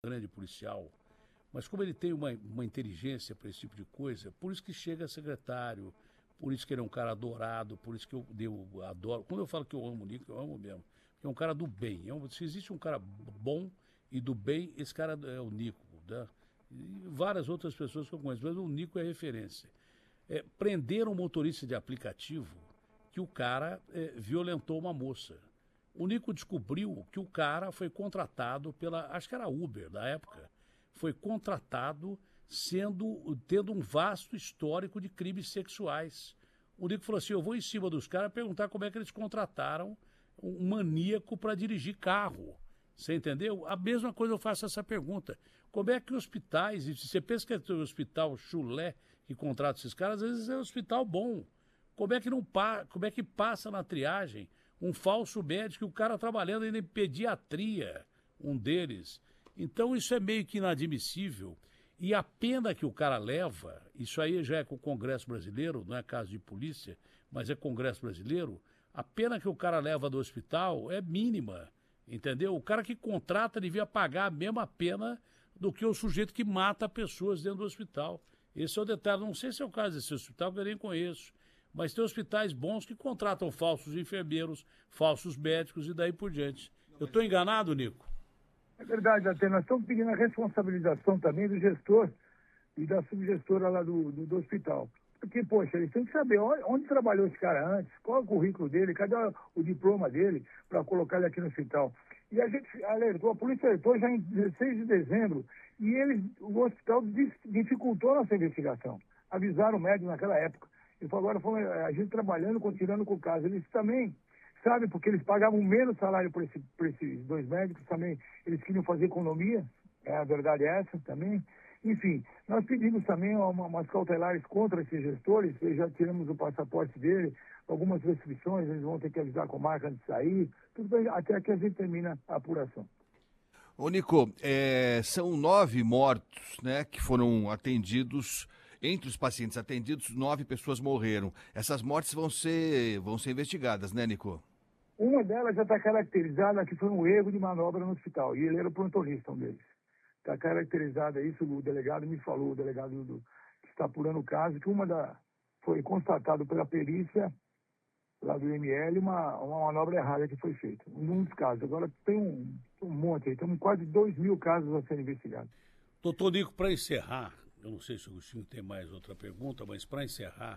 grande policial, mas como ele tem uma inteligência para esse tipo de coisa, por isso que chega secretário, por isso que ele é um cara adorado, por isso que eu adoro. Quando eu falo que eu amo o Nico, eu amo mesmo. É um cara do bem. Se existe um cara bom e do bem, esse cara é o Nico. Né? E várias outras pessoas que eu conheço, mas o Nico é referência. Prenderam um motorista de aplicativo que o cara violentou uma moça. O Nico descobriu que o cara foi contratado acho que era Uber da época, foi contratado tendo um vasto histórico de crimes sexuais. O Nico falou assim, eu vou em cima dos caras perguntar como é que eles contrataram um maníaco para dirigir carro. Você entendeu? A mesma coisa eu faço essa pergunta. Como é que hospitais, e você pensa que é o hospital chulé que contrata esses caras, às vezes é um hospital bom. Como é que passa na triagem um falso médico e o cara trabalhando ainda em pediatria, um deles? Então isso é meio que inadmissível. E a pena que o cara leva, isso aí já é com o Congresso Brasileiro, não é caso de polícia, mas é Congresso Brasileiro, a pena que o cara leva do hospital é mínima, entendeu? O cara que contrata devia pagar a mesma pena do que o sujeito que mata pessoas dentro do hospital. Esse é o detalhe. Não sei se é o caso desse hospital, que eu nem conheço. Mas tem hospitais bons que contratam falsos enfermeiros, falsos médicos e daí por diante. Eu estou enganado, Nico? É verdade, até nós estamos pedindo a responsabilização também do gestor e da subgestora lá do hospital. Porque, poxa, eles têm que saber onde trabalhou esse cara antes, qual é o currículo dele, cadê o diploma dele para colocar ele aqui no hospital. E a gente alertou, a polícia alertou já em 16 de dezembro, e o hospital dificultou a nossa investigação. Avisaram o médico naquela época. Ele falou, agora foi a gente trabalhando, continuando com o caso. Eles também, sabe, porque eles pagavam menos salário por esses dois médicos também, eles queriam fazer economia, a verdade é essa também. Enfim, nós pedimos também umas cautelares contra esses gestores, já tiramos o passaporte dele, algumas restrições, eles vão ter que avisar com a marca antes de sair, tudo bem, até que a gente termina a apuração. Ô Nico, são 9 mortos, né, que foram atendidos. Entre os pacientes atendidos, 9 pessoas morreram. Essas mortes vão ser investigadas, né, Nico? Uma delas já está caracterizada que foi um erro de manobra no hospital, e ele era o plantonista, um deles. Está caracterizada isso, o delegado me falou, o delegado que está apurando o caso, que foi constatado pela perícia lá do IML uma manobra errada que foi feita. Um dos casos. Agora tem um monte aí, temos quase 2.000 casos a serem investigados. Doutor Nico, para encerrar, eu não sei se o Agostinho tem mais outra pergunta, mas para encerrar,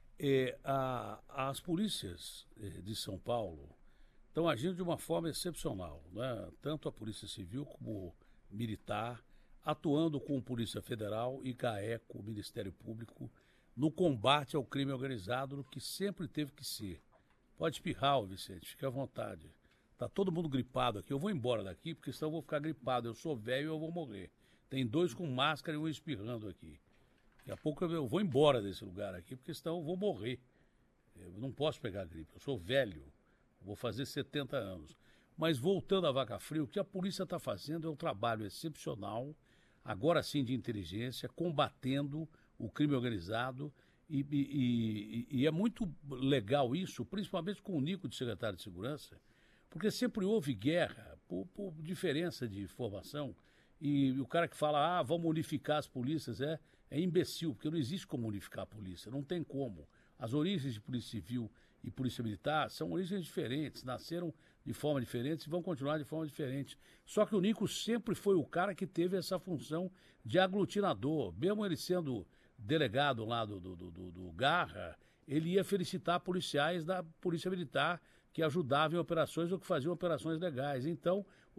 as polícias de São Paulo estão agindo de uma forma excepcional, né? Tanto a Polícia Civil como militar, atuando com Polícia Federal e GAECO, Ministério Público, no combate ao crime organizado, no que sempre teve que ser. Pode espirrar, Vicente, fique à vontade. Está todo mundo gripado aqui, eu vou embora daqui, porque senão eu vou ficar gripado, eu sou velho e eu vou morrer. Tem 2 com máscara e um espirrando aqui. Daqui a pouco eu vou embora desse lugar aqui, porque senão eu vou morrer. Eu não posso pegar gripe, eu sou velho, vou fazer 70 anos. Mas voltando à Vaca Fria, o que a polícia está fazendo é um trabalho excepcional, agora sim de inteligência, combatendo o crime organizado. E é muito legal isso, principalmente com o Nico de secretário de Segurança, porque sempre houve guerra por diferença de formação. E o cara que fala, vamos unificar as polícias, é imbecil, porque não existe como unificar a polícia, não tem como. As origens de polícia civil e polícia militar são origens diferentes, nasceram de forma diferente e vão continuar de forma diferente. Só que o Nico sempre foi o cara que teve essa função de aglutinador, mesmo ele sendo delegado lá do Garra, ele ia felicitar policiais da Polícia Militar que ajudavam em operações ou que faziam operações legais. Então,